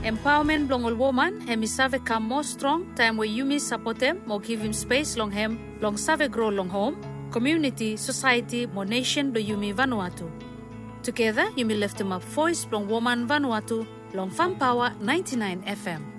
Empowerment long all woman, hemi save come more strong, time where Yumi support them, more give him space long him, long save grow long home, community, society, more nation do Yumi Vanuatu. Together, Yumi lift him up voice long woman Vanuatu, long Fun Power 99 FM.